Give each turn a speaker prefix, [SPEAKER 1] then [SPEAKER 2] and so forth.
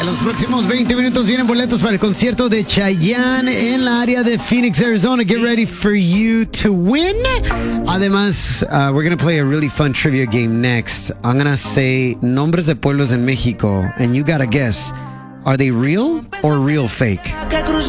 [SPEAKER 1] En los próximos 20 minutos vienen boletos para el concierto de Chayanne en la área de Phoenix, Arizona. Get ready for you to win. Además, we're going to play a really fun trivia game next. I'm going to say nombres de pueblos en México, and you got to guess, are they real or real fake?